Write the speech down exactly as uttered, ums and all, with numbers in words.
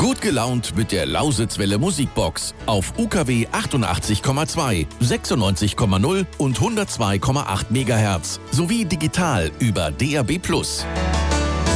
Gut gelaunt mit der Lausitzwelle Musikbox auf U K W achtundachtzig Komma zwei, sechsundneunzig Komma null und hundertzwei Komma acht Megahertz sowie digital über D A B plus.